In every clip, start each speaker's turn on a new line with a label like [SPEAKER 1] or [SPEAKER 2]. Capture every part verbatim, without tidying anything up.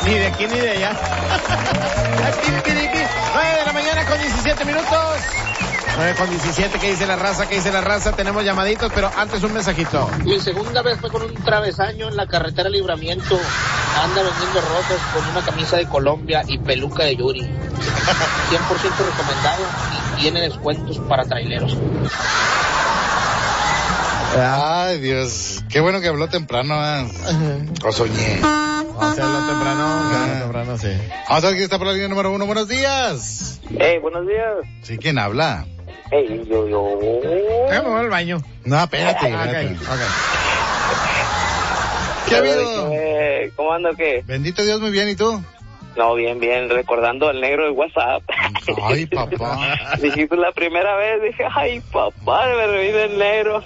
[SPEAKER 1] Ni de aquí ni de allá. nueve de la mañana con diecisiete minutos. nueve con diecisiete, ¿qué dice la raza? ¿Qué dice la raza? Tenemos llamaditos, pero antes un mensajito.
[SPEAKER 2] Mi segunda vez fue con un travesaño en la carretera Libramiento. Anda vendiendo rosas con una camisa de Colombia y peluca de Yuri. cien por ciento recomendado y tiene descuentos para traileros.
[SPEAKER 3] Ay, Dios. Qué bueno que habló temprano, ¿eh? O soñé.
[SPEAKER 1] Vamos a hacerlo temprano, ah. temprano, sí.
[SPEAKER 3] Vamos a ver quién está por la línea número uno. Buenos días.
[SPEAKER 4] Hey, buenos días.
[SPEAKER 3] Sí, ¿quién habla?
[SPEAKER 4] Hey, yo, yo.
[SPEAKER 1] Eh, me voy al baño.
[SPEAKER 3] No, espérate,
[SPEAKER 1] Ah,
[SPEAKER 3] espérate.
[SPEAKER 1] okay, okay.
[SPEAKER 3] ¿Qué ha habido?
[SPEAKER 4] Eh, ¿Cómo ando qué?
[SPEAKER 3] Bendito Dios, muy bien, ¿y tú?
[SPEAKER 4] No, bien, bien, recordando al negro de WhatsApp.
[SPEAKER 3] Ay, papá.
[SPEAKER 4] Dijiste la primera vez, dije, ay, papá, me revive el negro.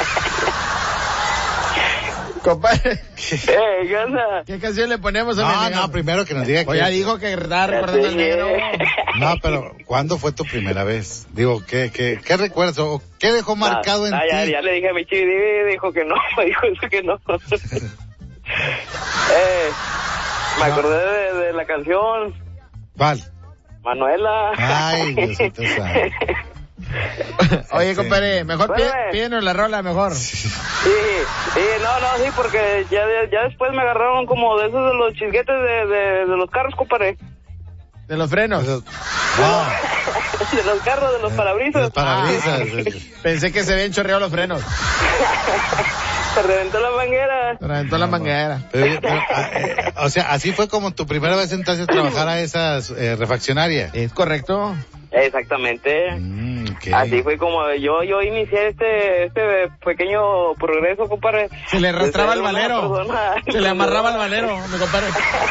[SPEAKER 1] Compadre,
[SPEAKER 4] Eh, ¿qué onda?
[SPEAKER 1] ¿qué canción le ponemos a mi
[SPEAKER 3] No,
[SPEAKER 1] amiga?
[SPEAKER 3] no, primero que nos diga
[SPEAKER 1] Pues ya
[SPEAKER 3] que...
[SPEAKER 1] dijo que está recordando el
[SPEAKER 4] Sí.
[SPEAKER 1] negro.
[SPEAKER 3] No, pero ¿cuándo fue tu primera vez? Digo, ¿qué, qué, qué recuerdas o qué dejó marcado
[SPEAKER 4] ah,
[SPEAKER 3] en
[SPEAKER 4] ah,
[SPEAKER 3] ti?
[SPEAKER 4] Ya, ya le dije a mi chivi, dijo que no, dijo eso que no. eh, me acordé de, de la canción
[SPEAKER 3] ¿Cuál?
[SPEAKER 4] Manuela.
[SPEAKER 3] Ay, Diosito santo.
[SPEAKER 1] Oye, compadre, mejor pí-
[SPEAKER 4] Bueno.
[SPEAKER 1] pídenos la rola, mejor.
[SPEAKER 4] Sí, sí, no, no, sí, porque ya, ya después me agarraron como de esos de los chisguetes de, de, de los carros, compadre.
[SPEAKER 1] De los frenos.
[SPEAKER 3] No.
[SPEAKER 4] De los carros, de los parabrisas.
[SPEAKER 3] Los parabrisas.
[SPEAKER 1] Pensé que se habían chorreado los frenos.
[SPEAKER 4] Se reventó la manguera.
[SPEAKER 1] Se reventó la manguera.
[SPEAKER 3] Pero, pero, ah, eh, o sea, así fue como tu primera vez entonces a trabajar a esas eh, refaccionarias.
[SPEAKER 1] ¿Es correcto?
[SPEAKER 4] Exactamente.
[SPEAKER 3] Mm, okay.
[SPEAKER 4] Así fue como yo yo inicié este este pequeño progreso, compadre.
[SPEAKER 1] Se le arrastraba
[SPEAKER 4] De
[SPEAKER 1] el
[SPEAKER 4] ser una
[SPEAKER 1] valero.
[SPEAKER 4] persona-
[SPEAKER 1] Se le amarraba el valero, mi compadre.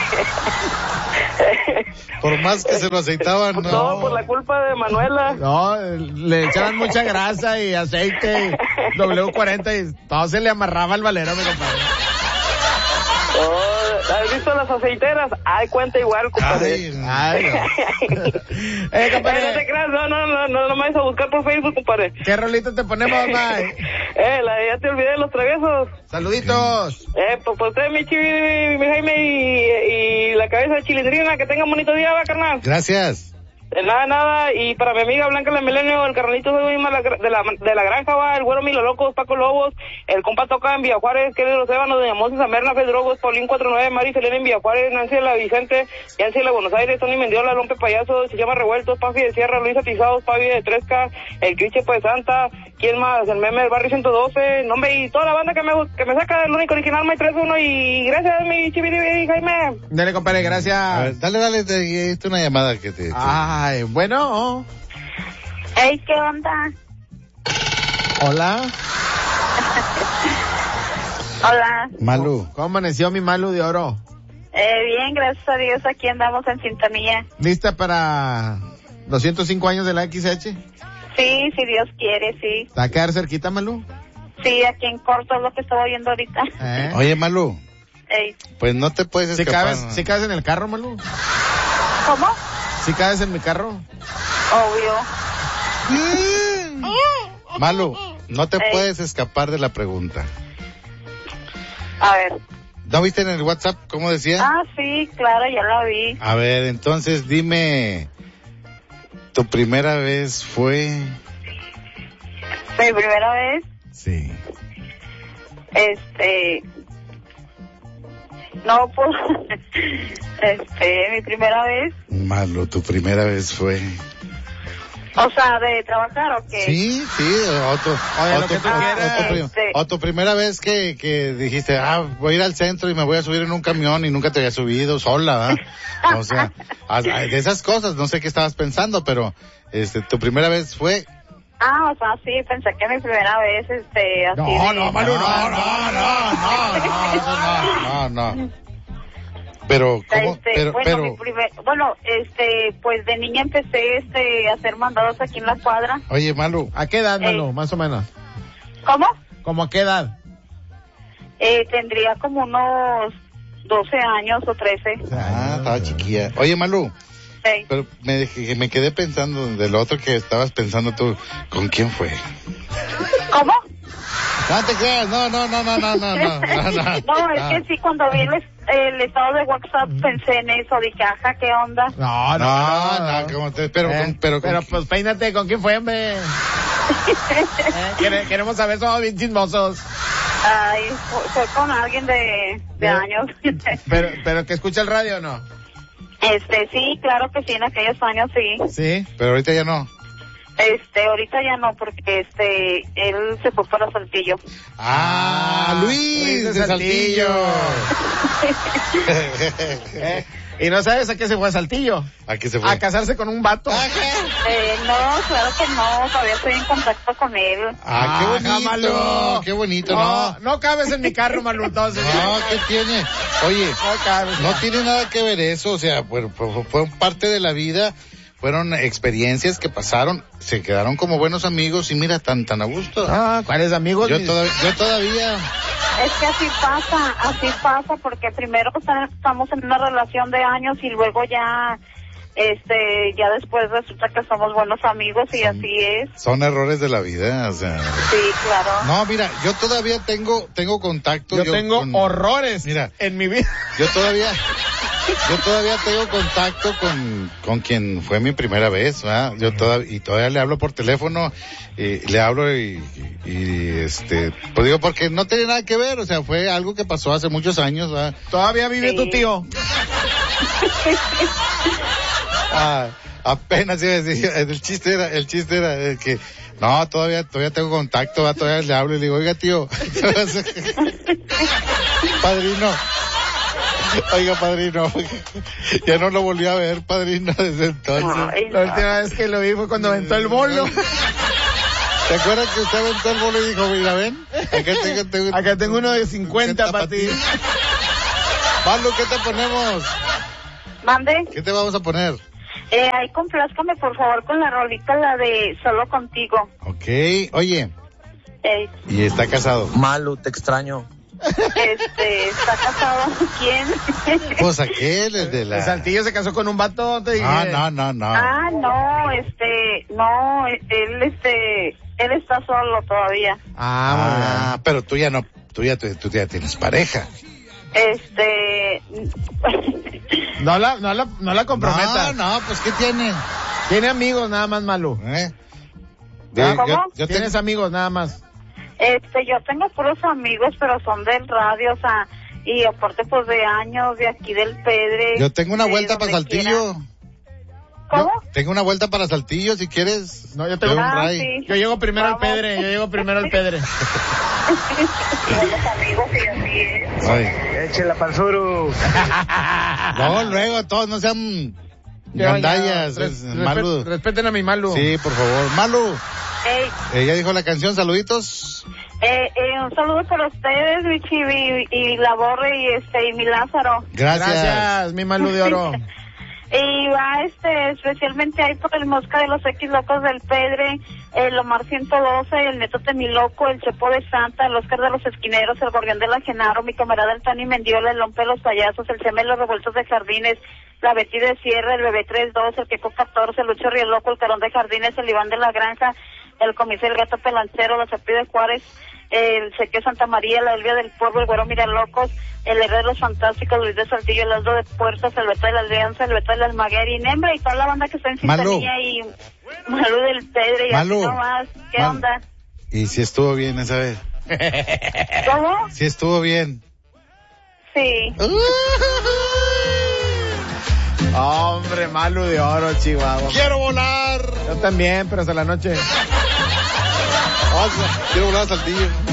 [SPEAKER 3] Por más que se lo aceitaban, no.
[SPEAKER 4] Todo por la culpa de Manuela.
[SPEAKER 1] No, le echaban mucha grasa y aceite, W cuarenta y todo se le amarraba el valero, mi compadre.
[SPEAKER 4] Oh, ¿has visto las aceiteras? Ay, cuenta igual, compadre.
[SPEAKER 3] Ay,
[SPEAKER 1] Ay, no. Eh,
[SPEAKER 4] Eh, no te
[SPEAKER 1] compadre,
[SPEAKER 4] creas, no, no, no, no, no me vayas a buscar por Facebook, compadre.
[SPEAKER 1] ¿qué rolita te ponemos, Mike?
[SPEAKER 4] Eh, la, ya te olvidé de los traviesos.
[SPEAKER 1] Saluditos.
[SPEAKER 4] Eh, pues, pues usted, mi chivi, mi Jaime y, y la cabeza de chilindrina, que tenga un bonito día, va, carnal.
[SPEAKER 3] Gracias.
[SPEAKER 4] De nada, nada, y para mi amiga Blanca la Milenio, el carnalito de la, de la, de la granja, va, el güero Milo Locos, Paco Lobos, el compa Toca en Villa Juárez, Kelly Los Ébanos, Doña Moses, Amerna, Drogos, Paulín cuarenta y nueve, Mari Selena en Villa Juárez, Nancy de la Vicente, Yancy de la Buenos Aires, Tony Mendiola, Lompe Payaso, Se llama Revueltos, Pafi de Sierra, Luis Atizados, Pavi de Tresca, el Criche pues Santa, ¿quién más? El meme del Barrio ciento doce, no hombre, y toda la banda que me, que me saca del único original, Mike tres uno, y gracias, mi chiviri, Jaime.
[SPEAKER 1] Dale, compadre, gracias.
[SPEAKER 3] A ver, dale, dale, te, te, una llamada que te... te...
[SPEAKER 1] Ay, bueno.
[SPEAKER 5] Hey, ¿qué onda?
[SPEAKER 1] Hola.
[SPEAKER 5] Hola.
[SPEAKER 3] Malu.
[SPEAKER 1] ¿Cómo amaneció mi Malu de oro?
[SPEAKER 5] Eh, bien, gracias a Dios, aquí andamos en sintonía.
[SPEAKER 1] ¿Lista para doscientos cinco años de la X H?
[SPEAKER 5] Sí, si Dios quiere, sí.
[SPEAKER 1] ¿Va a quedar cerquita, Malu?
[SPEAKER 5] Sí, aquí en corto es lo que estaba oyendo ahorita.
[SPEAKER 1] ¿Eh?
[SPEAKER 3] Oye, Malu,
[SPEAKER 5] Ey.
[SPEAKER 3] pues no te puedes
[SPEAKER 1] ¿Sí
[SPEAKER 3] escapar.
[SPEAKER 1] cabes, ¿Sí cabes en el carro, Malu?
[SPEAKER 5] ¿Cómo?
[SPEAKER 1] ¿Sí cabes en mi carro?
[SPEAKER 5] Obvio.
[SPEAKER 3] Malu, no te
[SPEAKER 5] Ey.
[SPEAKER 3] puedes escapar de la pregunta.
[SPEAKER 5] A ver.
[SPEAKER 3] ¿No viste en el WhatsApp cómo decía?
[SPEAKER 5] Ah, sí, claro, ya la vi.
[SPEAKER 3] A ver, entonces dime, ¿tu primera vez fue?
[SPEAKER 5] Mi primera vez,
[SPEAKER 3] Sí.
[SPEAKER 5] este... No, pues... este, mi primera vez...
[SPEAKER 3] Malu, ¿tu primera vez fue?
[SPEAKER 5] O sea, ¿de trabajar o qué?
[SPEAKER 3] Sí, sí, o tu,
[SPEAKER 1] Oye,
[SPEAKER 3] o
[SPEAKER 1] lo
[SPEAKER 3] tu-
[SPEAKER 1] que tú
[SPEAKER 3] o-
[SPEAKER 1] quieras.
[SPEAKER 3] o tu prim-
[SPEAKER 5] Este.
[SPEAKER 3] o tu primera vez que, que dijiste, ah, voy a ir al centro y me voy a subir en un camión y nunca te había subido sola, ¿verdad? O sea, a- a- de esas cosas, no sé qué estabas pensando, pero, este, tu primera vez fue...
[SPEAKER 5] Ah, o sea, sí, pensé que mi primera vez, este, así
[SPEAKER 1] No,
[SPEAKER 5] de...
[SPEAKER 1] no, Malu, no, no, no, no, no, eso no.
[SPEAKER 3] No, no. Pero, ¿cómo?
[SPEAKER 5] Este,
[SPEAKER 3] Pero,
[SPEAKER 5] bueno,
[SPEAKER 3] pero,
[SPEAKER 5] mi primer, bueno, este, pues de niña empecé, este, a hacer mandados aquí en la cuadra.
[SPEAKER 3] oye, Malu,
[SPEAKER 1] ¿A qué edad, Malu,
[SPEAKER 5] Ey.
[SPEAKER 1] más o menos?
[SPEAKER 5] ¿Cómo?
[SPEAKER 1] ¿Cómo a qué edad?
[SPEAKER 5] Eh, tendría como unos doce años o trece.
[SPEAKER 3] ah, estaba chiquilla. Oye, Malu,
[SPEAKER 5] Sí.
[SPEAKER 3] pero me, dejé- me quedé pensando de lo otro que estabas pensando tú, ¿con quién fue?
[SPEAKER 5] ¿Cómo?
[SPEAKER 3] No te creas, no, no, no, no, no, no, no, no, no.
[SPEAKER 5] No, es
[SPEAKER 3] Ah.
[SPEAKER 5] que sí, cuando vi el, el estado de WhatsApp, pensé en eso, dije, ajá, ¿qué onda?
[SPEAKER 1] No, no,
[SPEAKER 3] No,
[SPEAKER 1] no.
[SPEAKER 3] no, como te, pero,
[SPEAKER 1] Eh,
[SPEAKER 3] con, pero,
[SPEAKER 1] pero
[SPEAKER 3] con-
[SPEAKER 1] pues peínate, ¿con quién fue, hombre? Eh, quere- queremos saber, somos bien chismosos.
[SPEAKER 5] Ay, fue, fue con alguien de, de
[SPEAKER 1] ¿Eh?
[SPEAKER 5] años.
[SPEAKER 1] Pero, pero que escucha el radio, ¿o no?
[SPEAKER 5] Este, sí, claro que sí, en aquellos años sí.
[SPEAKER 1] Sí.
[SPEAKER 3] pero ahorita ya no.
[SPEAKER 5] Este, ahorita ya no, porque este, él se fue para Saltillo.
[SPEAKER 3] Ah, Luis,
[SPEAKER 1] Luis de
[SPEAKER 3] de Saltillo.
[SPEAKER 1] Eh, y no sabes a qué se fue a Saltillo.
[SPEAKER 3] ¿A qué se fue?
[SPEAKER 1] A casarse con un vato.
[SPEAKER 5] Eh, no, claro que no, todavía estoy en contacto con él.
[SPEAKER 3] Ah, qué bonito,
[SPEAKER 1] Malú.
[SPEAKER 3] qué bonito,
[SPEAKER 1] No,
[SPEAKER 3] ¿no?
[SPEAKER 1] no cabes en mi carro, Malú, entonces.
[SPEAKER 3] No, ¿qué tiene? Oye,
[SPEAKER 1] No cabes.
[SPEAKER 3] no tiene nada que ver eso, o sea, fue, fue, fue parte de la vida, fueron experiencias que pasaron, se quedaron como buenos amigos y mira, tan, tan a gusto.
[SPEAKER 1] Ah, ¿cuáles amigos?
[SPEAKER 3] Yo
[SPEAKER 1] mis-
[SPEAKER 3] todavía, yo todavía,
[SPEAKER 5] Es que así pasa, así pasa, porque primero está- estamos en una relación de años y luego ya, este, ya después resulta que somos buenos amigos y así es.
[SPEAKER 3] son errores de la vida, o sea.
[SPEAKER 5] Sí, claro.
[SPEAKER 3] No, mira, yo todavía tengo, tengo contacto.
[SPEAKER 1] Yo tengo
[SPEAKER 3] con-
[SPEAKER 1] horrores
[SPEAKER 3] Mira.
[SPEAKER 1] en mi vida.
[SPEAKER 3] Yo todavía, yo todavía tengo contacto con, con quien fue mi primera vez, ¿verdad? Yo todavía, y todavía le hablo por teléfono, y le hablo y, y, y, este, pues digo, porque no tiene nada que ver, o sea, fue algo que pasó hace muchos años, ¿verdad?
[SPEAKER 1] Todavía vive
[SPEAKER 5] Sí.
[SPEAKER 1] tu tío.
[SPEAKER 3] Ah, apenas iba a decir, el chiste era, el chiste era eh, que, no, todavía, todavía tengo contacto, ¿verdad? Todavía le hablo y le digo, oiga tío, padrino, oiga padrino, ya no lo volví a ver, padrino, desde entonces.
[SPEAKER 5] Ay,
[SPEAKER 1] La
[SPEAKER 5] no.
[SPEAKER 1] última vez que lo vi fue cuando aventó el bolo.
[SPEAKER 3] ¿Te acuerdas que usted aventó el bolo y dijo, mira, ven? Acá tengo, tengo,
[SPEAKER 1] Acá tengo uno de cincuenta para ti.
[SPEAKER 3] Malu, ¿qué te ponemos?
[SPEAKER 5] Mande,
[SPEAKER 3] ¿Qué te vamos a poner?
[SPEAKER 5] eh, ahí complázcame por favor con la rolita, la de Solo Contigo.
[SPEAKER 3] Ok, oye,
[SPEAKER 5] Eh,
[SPEAKER 3] y está casado.
[SPEAKER 2] Malu, te extraño.
[SPEAKER 5] este, ¿está casado? ¿Quién?
[SPEAKER 3] Pues aquel, el de la...
[SPEAKER 1] El Saltillo se casó con un vato, te dije.
[SPEAKER 3] Ah, no, no, no.
[SPEAKER 5] Ah, no, este, no, él, este, él está solo todavía.
[SPEAKER 1] Ah, muy bien.
[SPEAKER 3] Ah, pero tú ya no, tú ya, tú ya tienes pareja.
[SPEAKER 5] Este,
[SPEAKER 1] No la, no la, no la comprometas.
[SPEAKER 3] No, no, pues ¿qué tiene?
[SPEAKER 1] Tiene amigos nada más, Malú.
[SPEAKER 3] ¿Eh?
[SPEAKER 5] ¿Cómo?
[SPEAKER 3] yo, yo
[SPEAKER 1] Tienes
[SPEAKER 3] tengo-
[SPEAKER 1] amigos nada más.
[SPEAKER 5] este, yo tengo puros amigos, pero son del radio, o sea, y aparte pues de años, de aquí del Pedre.
[SPEAKER 3] yo tengo una
[SPEAKER 5] de
[SPEAKER 3] vuelta para
[SPEAKER 5] donde
[SPEAKER 3] Saltillo.
[SPEAKER 5] quiera. ¿Cómo?
[SPEAKER 3] Tengo una vuelta para Saltillo si quieres.
[SPEAKER 1] No, yo tengo-
[SPEAKER 3] Doy un
[SPEAKER 5] Ah,
[SPEAKER 3] ray.
[SPEAKER 5] sí.
[SPEAKER 1] Yo llego primero al
[SPEAKER 5] Vamos.
[SPEAKER 1] Pedre, yo llego primero al Pedre.
[SPEAKER 5] Somos amigos y así es.
[SPEAKER 3] Ay.
[SPEAKER 2] Échela para Zuru.
[SPEAKER 3] No, luego todos no sean
[SPEAKER 1] Yo,
[SPEAKER 3] gandallas,
[SPEAKER 1] ya,
[SPEAKER 3] es
[SPEAKER 1] res-
[SPEAKER 3] Malu.
[SPEAKER 1] respet- Respeten a mi Malu.
[SPEAKER 3] Sí, por favor. Malu,
[SPEAKER 5] Ey,
[SPEAKER 3] ella dijo la canción, saluditos.
[SPEAKER 5] eh, eh, un saludo para ustedes, Richie, y, y la Borre y este, y mi Lázaro.
[SPEAKER 3] Gracias.
[SPEAKER 1] Gracias, mi Malu de oro.
[SPEAKER 5] Y va este especialmente ahí por el Mosca de los X Locos del Pedre, el Omar ciento doce, el Neto Temiloco, el Chepo de Santa, el Oscar de los Esquineros, el Gorrión de la Genaro, mi camarada el Tani Mendiola, el Lompe de los Payasos, el Cheme de los Revueltos de Jardines, la Betty de Sierra, el Bebé tres dos, el Queco catorce, el Lucho Rioloco, el Carón de Jardines, el Iván de la Granja, el Comisario el Gato Pelancero, la Chapi de Juárez, el Seque Santa María, la Elvia del Pueblo, el Güero Miralocos, el Herrero de los Fantásticos, Luis de Saltillo, el Aldo de Puertas, el Beto de la Alianza, el Beto de las Magueri, Nembra y toda la banda que está en
[SPEAKER 3] Malu.
[SPEAKER 5] sintonía y Malu del Pedre y
[SPEAKER 3] Malu.
[SPEAKER 5] así nomás. ¿Qué
[SPEAKER 3] Malu.
[SPEAKER 5] onda?
[SPEAKER 3] Y si estuvo bien esa vez.
[SPEAKER 5] ¿Cómo?
[SPEAKER 3] Si estuvo bien.
[SPEAKER 5] Sí.
[SPEAKER 1] Hombre, Malu de oro, Chihuahua.
[SPEAKER 3] ¡Quiero volar!
[SPEAKER 1] Yo también, pero hasta la noche.
[SPEAKER 3] Vamos, quiero volar a Saltillo.